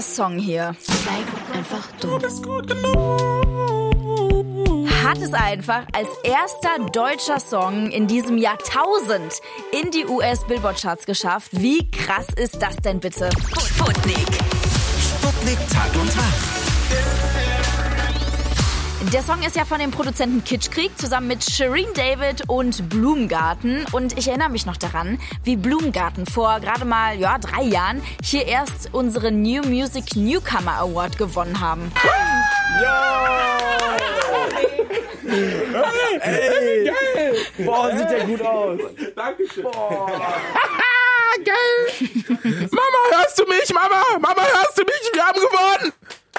Song hier. Bleib einfach du. Du bist gut genug. Hat es einfach als erster deutscher Song in diesem Jahrtausend in die US-Billboard-Charts geschafft. Wie krass ist das denn bitte? Sputnik. Sputnik Tag und Tag. Der Song ist ja von dem Produzenten Kitschkrieg zusammen mit Shirin David und Blumengarten. Und ich erinnere mich noch daran, wie Blumengarten vor gerade mal 3 Jahren hier erst unseren New Music Newcomer Award gewonnen haben. Ja! Ey, geil! Boah, sieht der gut aus. Dankeschön. Geil! Mama, hörst du mich? Mama, hörst du mich? Wir haben gewonnen!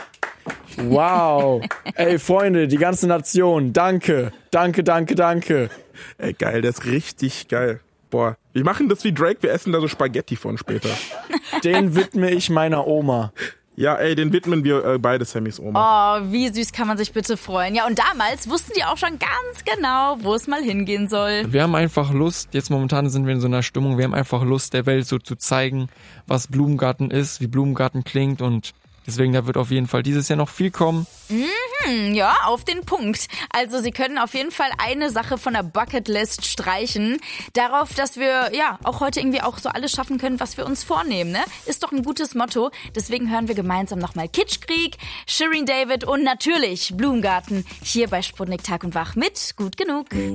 Wow. Ey, Freunde, die ganze Nation, danke. Danke. Ey, geil, das ist richtig geil. Boah, wir machen das wie Drake, wir essen da so Spaghetti von später. Den widme ich meiner Oma. Ja, ey, den widmen wir beide Sammys Oma. Oh, wie süß kann man sich bitte freuen. Ja, und damals wussten die auch schon ganz genau, wo es mal hingehen soll. Wir haben einfach Lust, jetzt momentan sind wir in so einer Stimmung, wir haben einfach Lust, der Welt so zu zeigen, was Blumengarten ist, wie Blumengarten klingt und deswegen, da wird auf jeden Fall dieses Jahr noch viel kommen. Ja, auf den Punkt. Also Sie können auf jeden Fall eine Sache von der Bucketlist streichen. Darauf, dass wir auch heute irgendwie auch so alles schaffen können, was wir uns vornehmen. Ne? Ist doch ein gutes Motto. Deswegen hören wir gemeinsam nochmal Kitschkrieg, Shirin David und natürlich Blumengarten hier bei Sputnik Tag und Wach mit Gut genug.